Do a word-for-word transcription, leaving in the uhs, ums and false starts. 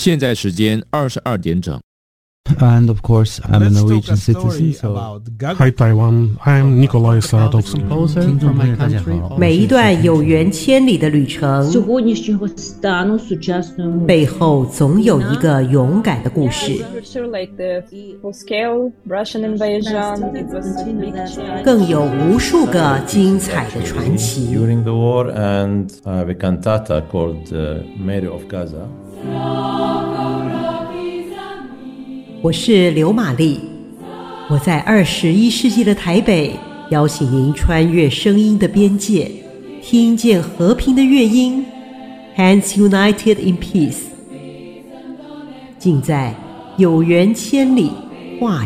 现在时间二十二点整。 And of course, I'm a Norwegian citizen, so... Hi Taiwan, I'm Nikolai Saradovsky. 听众朋友大家好， 每一段有缘千里的旅程，背后总有一个勇敢的故事，更有无数个精彩的传奇。 During the war, and I have a cantata called uh, Mary of Gaza. 我是刘玛丽，我在二十一世纪的台北，邀请您穿越声音的边界，听见和平的乐音 ，Hands United in Peace， 尽在有缘千里话